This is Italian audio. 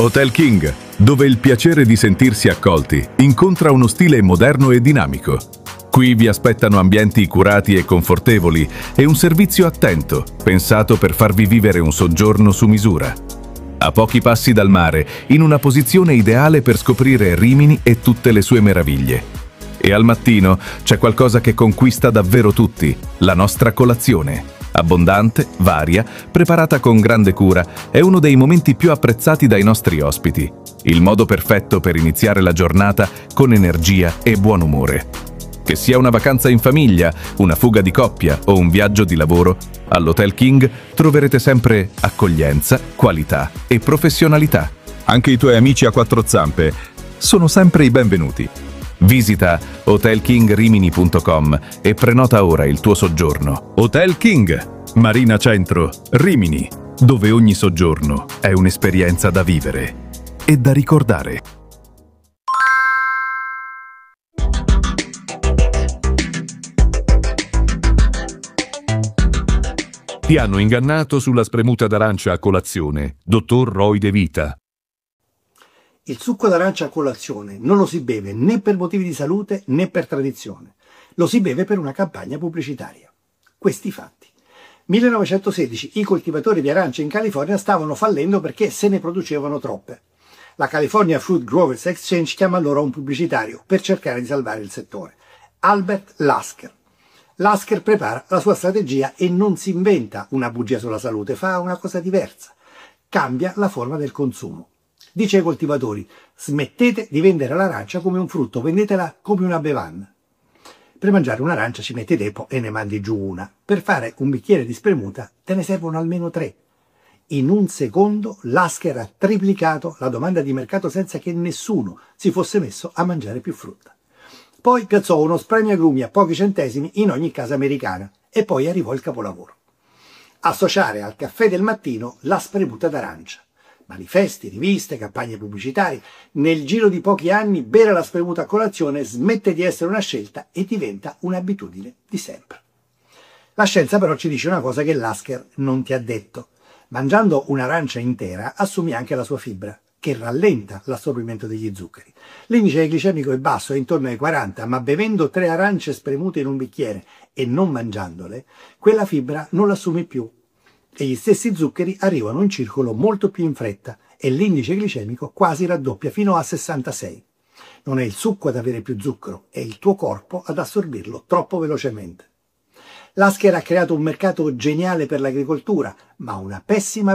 Hotel King, dove il piacere di sentirsi accolti incontra uno stile moderno e dinamico. Qui vi aspettano ambienti curati e confortevoli e un servizio attento, pensato per farvi vivere un soggiorno su misura. A pochi passi dal mare, in una posizione ideale per scoprire Rimini e tutte le sue meraviglie. E al mattino c'è qualcosa che conquista davvero tutti, la nostra colazione. Abbondante, varia, preparata con grande cura, è uno dei momenti più apprezzati dai nostri ospiti. Il modo perfetto per iniziare la giornata con energia e buon umore. Che sia una vacanza in famiglia, una fuga di coppia o un viaggio di lavoro, all'Hotel King troverete sempre accoglienza, qualità e professionalità. Anche i tuoi amici a quattro zampe sono sempre i benvenuti. Visita hotelkingrimini.com e prenota ora il tuo soggiorno. Hotel King, Marina Centro, Rimini, dove ogni soggiorno è un'esperienza da vivere e da ricordare. Ti hanno ingannato sulla spremuta d'arancia a colazione, dottor Roy De Vita. Il succo d'arancia a colazione non lo si beve né per motivi di salute né per tradizione. Lo si beve per una campagna pubblicitaria. Questi fatti. 1916 i coltivatori di arance in California stavano fallendo perché se ne producevano troppe. La California Fruit Growers Exchange chiama allora un pubblicitario per cercare di salvare il settore. Albert Lasker. Lasker prepara la sua strategia e non si inventa una bugia sulla salute, fa una cosa diversa. Cambia la forma del consumo. Dice ai coltivatori: smettete di vendere l'arancia come un frutto, vendetela come una bevanda. Per mangiare un'arancia ci metti tempo e ne mandi giù una. Per fare un bicchiere di spremuta te ne servono almeno 3. In un secondo Lasker ha triplicato la domanda di mercato senza che nessuno si fosse messo a mangiare più frutta. Poi piazzò uno spremiagrumi a pochi centesimi in ogni casa americana e poi arrivò il capolavoro. Associare al caffè del mattino la spremuta d'arancia. Manifesti, riviste, campagne pubblicitarie. Nel giro di pochi anni bere la spremuta a colazione smette di essere una scelta e diventa un'abitudine di sempre. La scienza però ci dice una cosa che Lasker non ti ha detto. Mangiando un'arancia intera assumi anche la sua fibra, che rallenta l'assorbimento degli zuccheri. L'indice glicemico è basso, è intorno ai 40, ma bevendo 3 arance spremute in un bicchiere e non mangiandole, quella fibra non l'assumi più. E gli stessi zuccheri arrivano in circolo molto più in fretta e l'indice glicemico quasi raddoppia fino a 66. Non è il succo ad avere più zucchero, è il tuo corpo ad assorbirlo troppo velocemente. Lasker ha creato un mercato geniale per l'agricoltura, ma una pessima